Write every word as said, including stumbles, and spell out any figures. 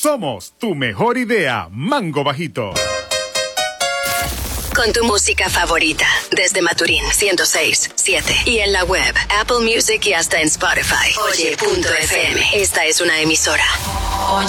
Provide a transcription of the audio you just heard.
Somos tu mejor idea, Mango Bajito. Con tu música favorita, desde Maturín ciento seis punto siete y en la web, Apple Music y hasta en Spotify. Oye punto f m. Esta es una emisora Oye.